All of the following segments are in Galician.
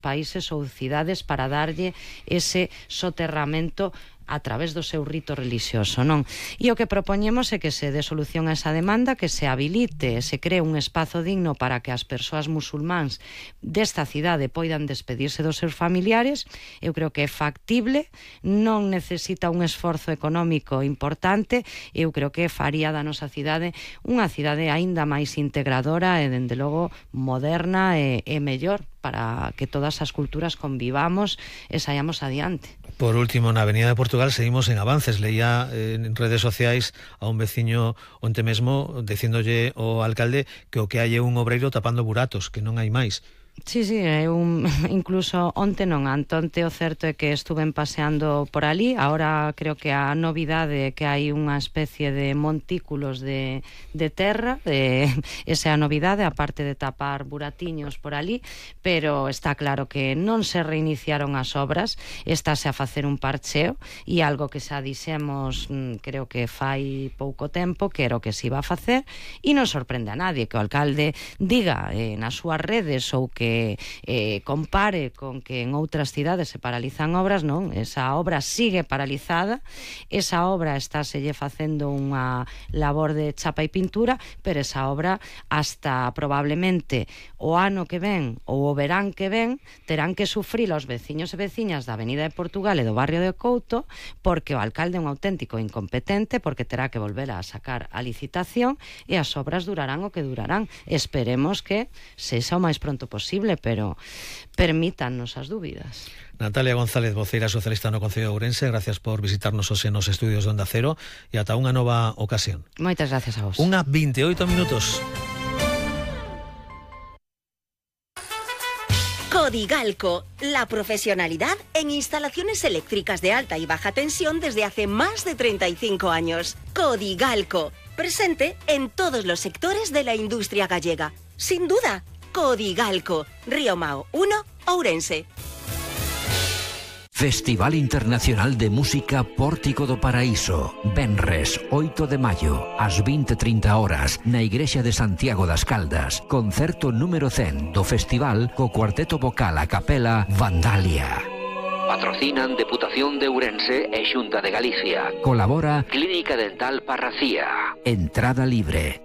países ou cidades para darlle ese soterramento a través do seu rito religioso, non? E o que propoñemos é que se dé solución a esa demanda, que se habilite, se cree un espazo digno para que as persoas musulmáns desta cidade poidan despedirse dos seus familiares. Eu creo que é factible, non necesita un esforzo económico importante. Eu creo que faría da nosa cidade unha cidade aínda máis integradora e, dende logo, moderna e mellor para que todas as culturas convivamos e saíamos adiante. Por último, na Avenida de Portugal seguimos en avances. Leía en redes sociais a un veciño onte mesmo dicíndolle ao alcalde que o que hai é un obreiro tapando buratos, que non hai máis. Sí, incluso onte non, antonte o certo é que estuven paseando por ali. Ahora creo que a novidade é que hai unha especie de montículos de terra, esa é a novidade, aparte de tapar buratiños por ali, pero está claro que non se reiniciaron as obras, estáse a facer un parcheo, e algo que xa dixemos, creo que fai pouco tempo, que era o que se iba a facer, e non sorprende a nadie que o alcalde diga nas súas redes ou que compare con que en outras cidades se paralizan obras. Non, esa obra sigue paralizada, esa obra estaselle facendo unha labor de chapa e pintura, pero esa obra hasta probablemente o ano que ven ou o verán que ven terán que sufrir os veciños e veciñas da Avenida de Portugal e do barrio de Couto, porque o alcalde é un auténtico incompetente, porque terá que volver a sacar a licitación e as obras durarán o que durarán. Esperemos que sexa o máis pronto posible, pero permítannos as dúbidas. Natalia González, voceira socialista no Concello de Ourense, gracias por visitarnos hoxe nos estudios de Onda Cero e ata unha nova ocasión. Moitas gracias a vos. 1:28 minutos. Codigalco, la profesionalidad en instalaciones eléctricas de alta y baja tensión desde hace más de 35 años. Codigalco, presente en todos los sectores de la industria gallega. Sin duda, Codigalco, Río Mao 1, Ourense. Festival Internacional de Música Pórtico do Paraíso. Venres, 8 de maio, ás 20:30 horas, na Igrexa de Santiago das Caldas. Concerto número 100 do festival co cuarteto vocal a capela Vandalia. Patrocinan Deputación de Ourense e Xunta de Galicia. Colabora Clínica Dental Parracía. Entrada libre.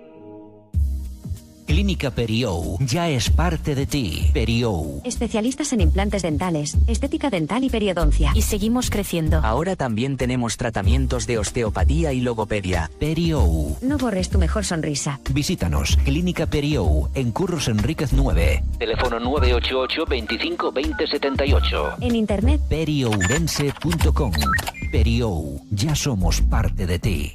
Clínica Periou ya es parte de ti. Periou. Especialistas en implantes dentales, estética dental y periodoncia. Y seguimos creciendo. Ahora también tenemos tratamientos de osteopatía y logopedia. Periou. No borres tu mejor sonrisa. Visítanos. Clínica Periou, en Curros Enríquez 9. Teléfono 988 25 20 78. En internet periourense.com. Periou, ya somos parte de ti.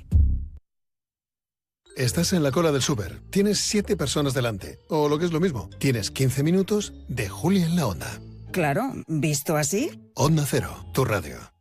Estás en la cola del súper, tienes 7 personas delante, o lo que es lo mismo, tienes 15 minutos de Julia en la Onda. Claro, visto así. Onda Cero, tu radio.